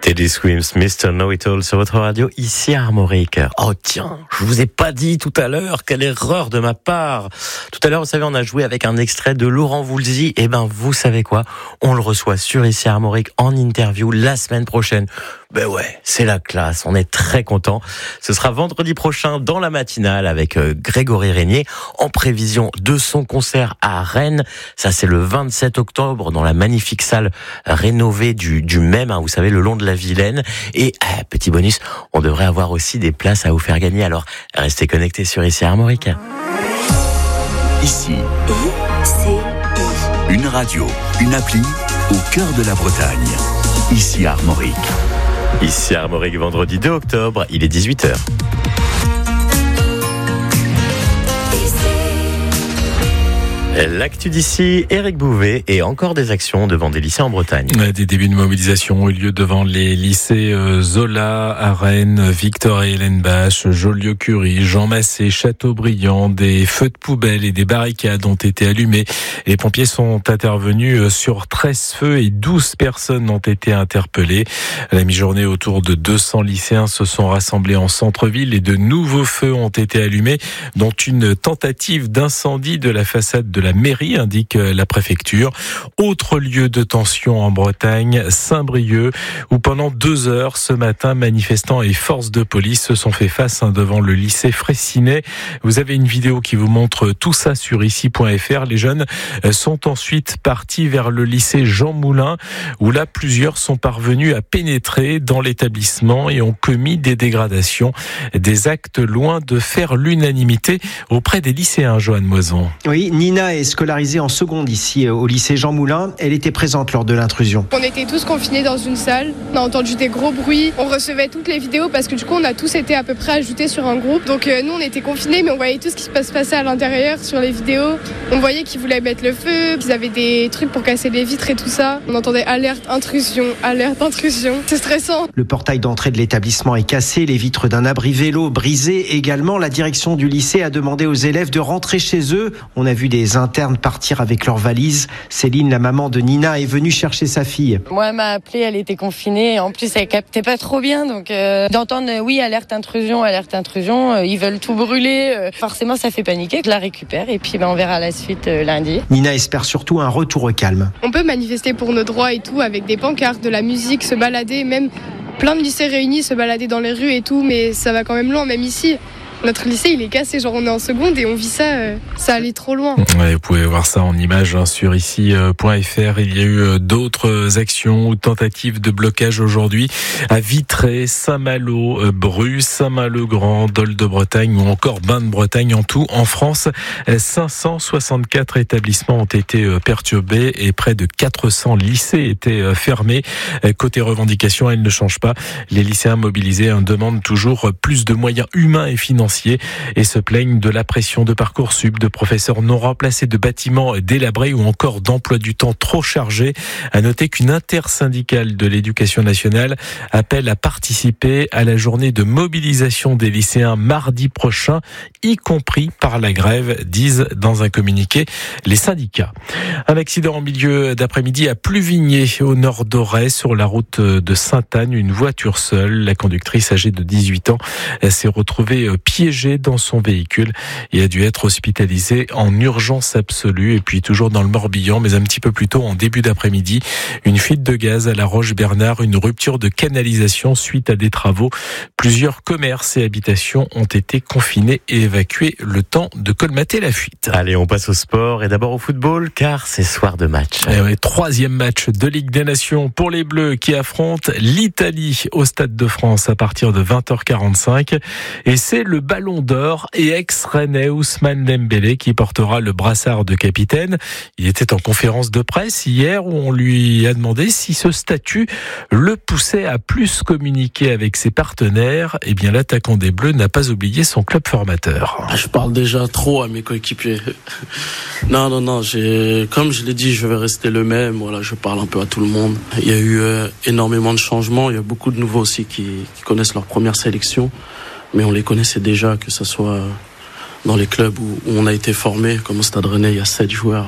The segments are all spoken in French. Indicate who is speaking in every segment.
Speaker 1: Teddy Swims, Mr. Know-It-All sur votre radio, ici à Armorique. Oh tiens, je vous ai pas dit tout à l'heure, quelle erreur de ma part. Tout à l'heure, vous savez, on a joué avec un extrait de Laurent Voulzy. Eh ben, vous savez quoi? On le reçoit sur ici à Armorique en interview la semaine prochaine. Ben ouais, c'est la classe, on est très contents. Ce sera vendredi prochain dans la matinale avec Grégory Régnier en prévision de son concert à Rennes. Ça, c'est le 27 octobre dans la magnifique salle rénovée du même, hein, vous savez, le long de la Vilaine. Et petit bonus, on devrait avoir aussi des places à vous faire gagner. Alors, restez connectés sur ici à Armorique.
Speaker 2: Ici, une radio, une appli au cœur de la Bretagne. Ici à Armorique.
Speaker 1: Ici à Armorique, vendredi 2 octobre, il est 18h. L'actu d'ici, Éric Bouvet, et encore des actions devant des lycées en Bretagne.
Speaker 3: Des débuts de mobilisation ont eu lieu devant les lycées Zola, à Rennes, Victor et Hélène Bache, Joliot-Curie, Jean Massé, Châteaubriand. Des feux de poubelle et des barricades ont été allumés. Les pompiers sont intervenus sur 13 feux et 12 personnes ont été interpellées. À la mi-journée, autour de 200 lycéens se sont rassemblés en centre-ville et de nouveaux feux ont été allumés, dont une tentative d'incendie de la façade de la mairie, indique la préfecture. Autre lieu de tension en Bretagne, Saint-Brieuc, où pendant 2 heures ce matin, manifestants et forces de police se sont fait face devant le lycée Fraissinet. Vous avez une vidéo qui vous montre tout ça sur ici.fr. Les jeunes sont ensuite partis vers le lycée Jean Moulin, où là, plusieurs sont parvenus à pénétrer dans l'établissement et ont commis des dégradations, des actes loin de faire l'unanimité auprès des lycéens. Joanne Moison.
Speaker 4: Oui, Nina est scolarisée en seconde ici au lycée Jean Moulin. Elle était présente lors de l'intrusion.
Speaker 5: On était tous confinés dans une salle. On a entendu des gros bruits. On recevait toutes les vidéos parce que du coup, on a tous été à peu près ajoutés sur un groupe. Donc nous, on était confinés, mais on voyait tout ce qui se passait à l'intérieur sur les vidéos. On voyait qu'ils voulaient mettre le feu, qu'ils avaient des trucs pour casser les vitres et tout ça. On entendait alerte intrusion, alerte intrusion. C'est stressant. Le portail d'entrée de l'établissement est cassé, les vitres d'un abri vélo brisées également. La direction du lycée a demandé aux élèves de rentrer chez eux. On a vu des internes partir avec leurs valises. Céline, la maman de Nina, est venue chercher sa fille.
Speaker 6: Moi, elle m'a appelée, elle était confinée. En plus, elle captait pas trop bien. Donc, d'entendre, oui, alerte intrusion, ils veulent tout brûler. Forcément, ça fait paniquer. Je la récupère et puis on verra la suite lundi.
Speaker 4: Nina espère surtout un retour au calme.
Speaker 5: On peut manifester pour nos droits et tout, avec des pancartes, de la musique, se balader, même plein de lycées réunis, se balader dans les rues et tout, mais ça va quand même loin, même ici. Notre lycée, il est cassé, genre on est en seconde et on vit ça, ça allait trop loin.
Speaker 3: Ouais, vous pouvez voir ça en images sur ici.fr. Il y a eu d'autres actions ou tentatives de blocage aujourd'hui à Vitré, Saint-Malo, Bru, Saint-Malo-Grand, Dol de Bretagne ou encore Bain de Bretagne. En tout, en France, 564 établissements ont été perturbés et près de 400 lycées étaient fermés. Côté revendication, elle ne change pas. Les lycéens mobilisés demandent toujours plus de moyens humains et financiers et se plaignent de la pression de Parcoursup, de professeurs non remplacés, de bâtiments délabrés ou encore d'emploi du temps trop chargé. À noter qu'une intersyndicale de l'éducation nationale appelle à participer à la journée de mobilisation des lycéens mardi prochain, y compris par la grève, disent dans un communiqué les syndicats. Un accident en milieu d'après-midi à Pluvigné, au nord d'Auray, sur la route de Sainte-Anne. Une voiture seule, la conductrice âgée de 18 ans, s'est retrouvée piégée dans son véhicule et a dû être hospitalisée en urgence absolue. Et puis toujours dans le Morbihan, mais un petit peu plus tôt en début d'après-midi, une fuite de gaz à la Roche-Bernard, une rupture de canalisation suite à des travaux. Plusieurs commerces et habitations ont été confinés et évacués le temps de colmater la fuite.
Speaker 1: Allez, on passe au sport et d'abord au football car c'est soir de match.
Speaker 3: Troisième match de Ligue des Nations pour les Bleus qui affrontent l'Italie au Stade de France à partir de 20h45. Et c'est le Ballon d'Or et ex-Rennais Ousmane Dembélé qui portera le brassard de capitaine. Il était en conférence de presse hier où on lui a demandé si ce statut le poussait à plus communiquer avec ses partenaires. Eh bien, l'attaquant des Bleus n'a pas oublié son club formateur.
Speaker 7: Je parle déjà trop à mes coéquipiers. Non, comme je l'ai dit, je vais rester le même. Voilà, je parle un peu à tout le monde. Il y a eu énormément de changements. Il y a beaucoup de nouveaux aussi qui connaissent leur première sélection. Mais on les connaissait déjà, que ce soit dans les clubs où on a été formé, comme au Stade Rennais, il y a 7 joueurs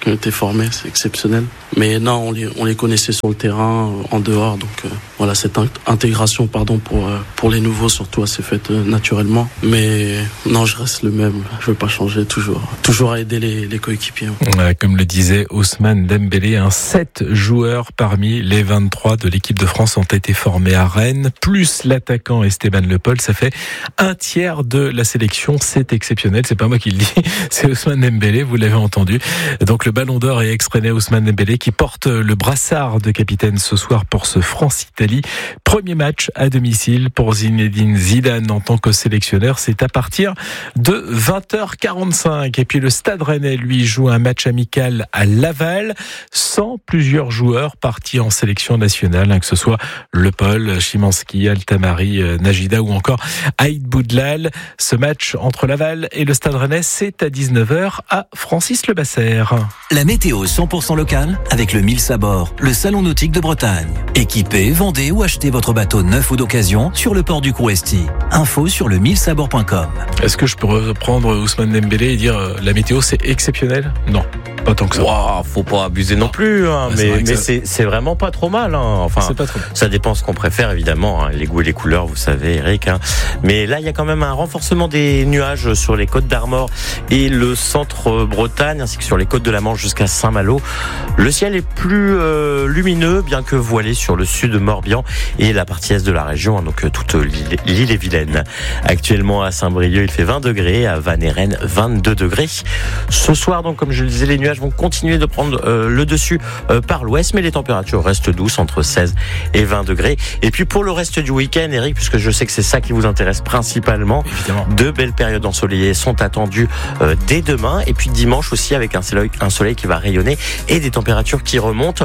Speaker 7: qui ont été formés, c'est exceptionnel. Mais non, on les connaissait sur le terrain, en dehors. Donc voilà, cette intégration pour les nouveaux surtout, elle s'est faite naturellement. Mais non, je reste le même. Je veux pas changer, toujours à aider les coéquipiers.
Speaker 3: Comme le disait Ousmane Dembélé, 7 joueurs parmi les 23 de l'équipe de France ont été formés à Rennes, plus l'attaquant Esteban Le Paul. Ça fait un tiers de la sélection. C'est exceptionnel. C'est pas moi qui le dis, c'est Ousmane Dembélé. Vous l'avez entendu. Donc le Ballon d'Or est extrait Ousmane Dembélé qui porte le brassard de capitaine ce soir pour ce France-Italie. Premier match à domicile pour Zinedine Zidane en tant que sélectionneur. C'est à partir de 20h45. Et puis le Stade Rennais, lui, joue un match amical à Laval sans plusieurs joueurs partis en sélection nationale, que ce soit Le Paul, Szymanski, Altamari, Najida ou encore Aïd Boudlal. Ce match entre Laval et le Stade Rennais, c'est à 19h à Francis-le-Basser.
Speaker 8: La météo 100% locale avec le Mills à bord, le salon nautique de Bretagne. Équipez, vendez ou achetez votre bateau neuf ou d'occasion sur le port du Couresti. Info sur le millsabord.com.
Speaker 3: Est-ce que je peux reprendre Ousmane Dembélé et dire la météo c'est exceptionnel ? Non. Pas tant que ça.
Speaker 1: Wow, faut pas abuser non plus, hein, mais c'est vraiment pas trop mal. Hein. Enfin,
Speaker 3: c'est pas trop mal.
Speaker 1: Ça dépend ce qu'on préfère, évidemment. Hein, les goûts et les couleurs, vous savez, Eric. Hein. Mais là, il y a quand même un renforcement des nuages sur les côtes d'Armor et le centre Bretagne, ainsi que sur les côtes de la Manche jusqu'à Saint-Malo. Le ciel est plus lumineux, bien que voilé sur le sud de Morbihan et la partie est de la région, hein, donc toute l'île et Vilaine. Actuellement à Saint-Brieuc, il fait 20 degrés, à Vannes et Rennes, 22 degrés. Ce soir, donc, comme je le disais, les nuages vont continuer de prendre le dessus par l'ouest, mais les températures restent douces entre 16 et 20 degrés. Et puis pour le reste du week-end, Eric, puisque je sais que c'est ça qui vous intéresse principalement, évidemment, de belles périodes ensoleillées sont attendues dès demain, et puis dimanche aussi avec un soleil qui va rayonner et des températures qui remontent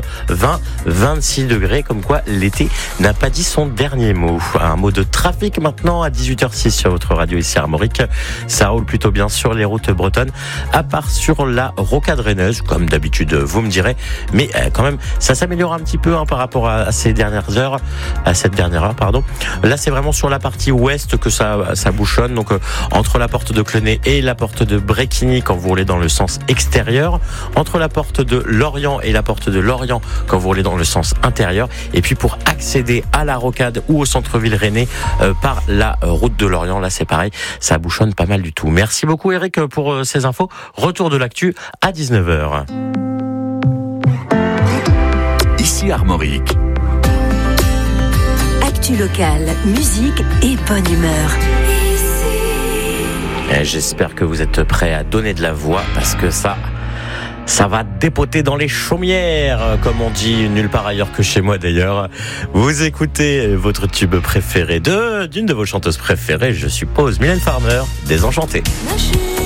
Speaker 1: 20-26 degrés, comme quoi l'été n'a pas dit son dernier mot. Un mot de trafic maintenant à 18h06 sur votre radio ici à Armorique. Ça roule plutôt bien sur les routes bretonnes, à part sur la rocade rennaise, comme d'habitude, vous me direz, mais quand même, ça s'améliore un petit peu par rapport à cette dernière heure. Là, c'est vraiment sur la partie ouest que ça bouchonne, donc entre la porte de Clenay et la porte de Bréquigny quand vous roulez dans le sens extérieur, entre la porte de Lorient et la porte de Lorient quand vous roulez dans le sens intérieur, et puis pour accéder à la rocade ou au centre-ville rennais par la route de Lorient, là c'est pareil, ça bouchonne pas mal du tout. Merci beaucoup Eric pour ces infos. Retour de l'actu à 19h.
Speaker 2: Ici Armorique.
Speaker 9: Actu locale, musique et bonne humeur.
Speaker 1: Et j'espère que vous êtes prêts à donner de la voix, parce que ça va dépoter dans les chaumières, comme on dit nulle part ailleurs que chez moi d'ailleurs. Vous écoutez votre tube préféré d'une de vos chanteuses préférées, je suppose, Mylène Farmer, Désenchantée.